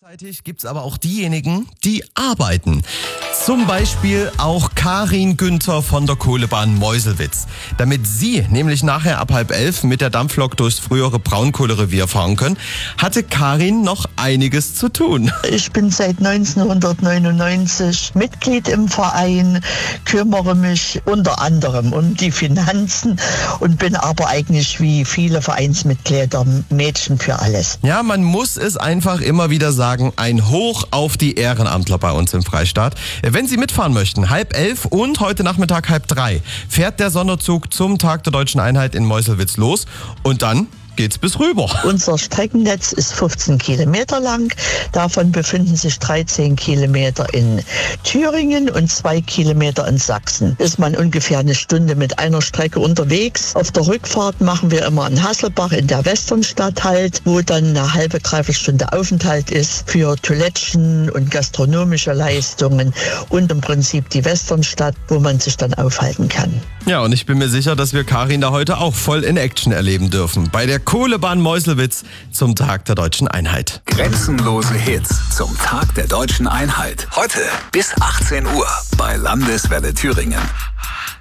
Gleichzeitig gibt es aber auch diejenigen, die arbeiten. Zum Beispiel auch Karin Günther von der Kohlebahn Meuselwitz. Damit Sie nämlich nachher ab 10:30 mit der Dampflok durchs frühere Braunkohlerevier fahren können, hatte Karin noch einiges zu tun. Ich bin seit 1999 Mitglied im Verein, kümmere mich unter anderem um die Finanzen und bin aber eigentlich wie viele Vereinsmitglieder Mädchen für alles. Ja, man muss es einfach immer wieder sagen, ein Hoch auf die Ehrenamtler bei uns im Freistaat. Wenn Sie mitfahren möchten, 10:30 und heute Nachmittag 2:30 fährt der Sonderzug zum Tag der Deutschen Einheit in Meuselwitz los und dann geht's bis rüber. Unser Streckennetz ist 15 Kilometer lang. Davon befinden sich 13 Kilometer in Thüringen und 2 Kilometer in Sachsen. Ist man ungefähr eine Stunde mit einer Strecke unterwegs. Auf der Rückfahrt machen wir immer in Hasselbach in der Westernstadt halt, wo dann eine halbe, dreiviertel Stunde Aufenthalt ist für Toilettchen und gastronomische Leistungen und im Prinzip die Westernstadt, wo man sich dann aufhalten kann. Ja, und ich bin mir sicher, dass wir Karin da heute auch voll in Action erleben dürfen. Bei der Kohlebahn Meuselwitz zum Tag der Deutschen Einheit. Grenzenlose Hits zum Tag der Deutschen Einheit. Heute bis 18 Uhr bei Landeswelle Thüringen.